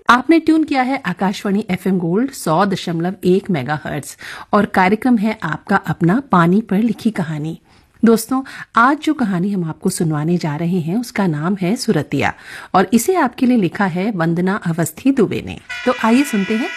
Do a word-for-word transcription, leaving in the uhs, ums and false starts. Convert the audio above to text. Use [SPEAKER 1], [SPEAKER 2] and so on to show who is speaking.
[SPEAKER 1] आपने ट्यून किया है आकाशवाणी एफएम गोल्ड सौ दशमलव एक मेगाहर्ट्ज और कार्यक्रम है आपका अपना पानी पर लिखी कहानी। दोस्तों, आज जो कहानी हम आपको सुनवाने जा रहे हैं उसका नाम है सुरतिया और इसे आपके लिए लिखा है वंदना अवस्थी दुबे ने। तो आइए सुनते हैं